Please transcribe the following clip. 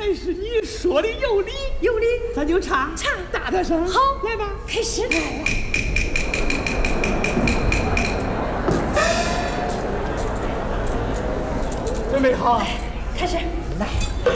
来是你说的有理， 有理， 咱就唱，大声， 好， 来吧， 开始。 准备好， 开始， 来。